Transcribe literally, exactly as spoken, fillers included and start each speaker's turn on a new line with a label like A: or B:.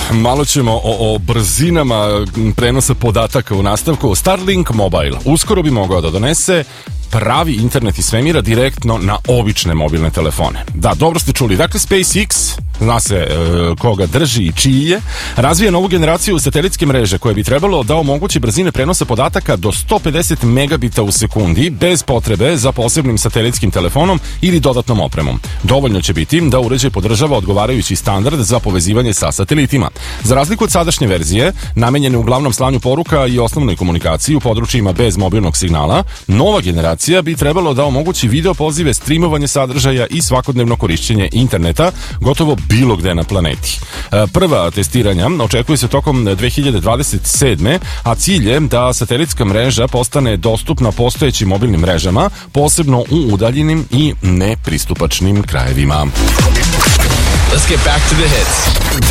A: malo ćemo o, o brzinama prenosa podataka u nastavku. Starlink Mobile uskoro bi mogao da donese pravi internet iz svemira direktno na obične mobilne telefone. Da, dobro ste čuli. Dakle, SpaceX, zna se e, koga drži i čiji je, razvija novu generaciju satelitske mreže koje bi trebalo da omogući brzine prenosa podataka do sto pedeset megabita u sekundi bez potrebe za posebnim satelitskim telefonom ili dodatnom opremom. Dovoljno će biti da uređaj podržava odgovarajući standard za povezivanje sa satelitima. Za razliku od sadašnje verzije, namenjene uglavnom slanju poruka i osnovnoj komunikaciji u područjima bez mobilnog signala, nova generacija bi trebalo da omogući video pozive, streamovanje sadržaja i svakodnevno korišćenje interneta gotovo bilo gde na planeti. Prva testiranja očekuje se tokom dve hiljade dvadeset sedme, a cilj je da satelitska mreža postane dostupna postojećim mobilnim mrežama, posebno u udaljenim i nepristupačnim krajevima.
B: Let's get back to the hits.